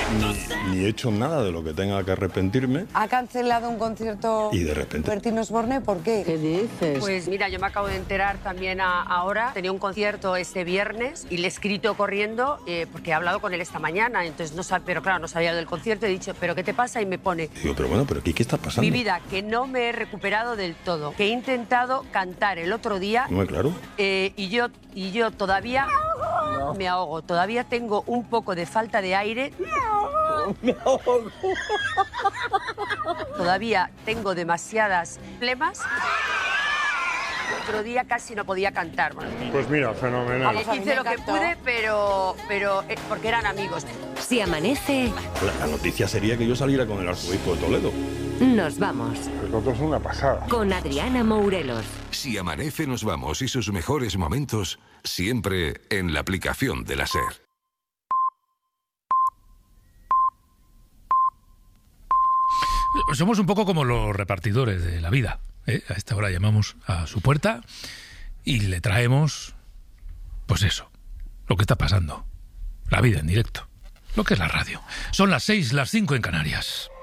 ni he hecho nada de lo que tenga que arrepentirme. ¿Ha cancelado un concierto Y de repente... Bertín Osborne? ¿Por qué? ¿Qué dices? Pues mira, yo me acabo de enterar también ahora. Tenía un concierto este viernes y le he escrito corriendo porque he hablado con él esta mañana. Entonces pero claro, no sabía del concierto. He dicho, ¿pero qué te pasa? Y me pone... Digo, pero bueno, ¿pero qué está pasando? Mi vida, que no me he recuperado del todo. Que he intentado cantar el otro día. Muy claro. Y yo todavía me ahogo. Todavía tengo un poco de falta de aire. Me ahogo. Todavía tengo demasiadas flemas. El otro día casi no podía cantar. Pues mira, fenomenal. Hice lo que pude, pero porque eran amigos. Si amanece, La noticia sería que yo saliera con el arzobispo de Toledo. nos vamos. Esto es una pasada. Con Adriana Mourelos. Si amanece, nos vamos y sus mejores momentos siempre en la aplicación de la SER. Somos un poco como los repartidores de la vida, ¿eh? A esta hora llamamos a su puerta y le traemos, pues eso, lo que está pasando. La vida en directo, lo que es la radio. Son las 6, las 5 en Canarias.